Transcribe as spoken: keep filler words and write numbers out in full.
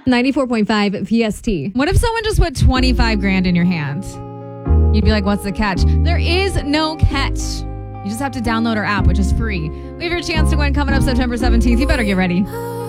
ninety-four point five P S T. What if someone just put twenty-five grand in your hand? You'd be like, what's the catch? There is no catch. You just have to download our app, which is free. We have your chance to win coming up September seventeenth. You better get ready.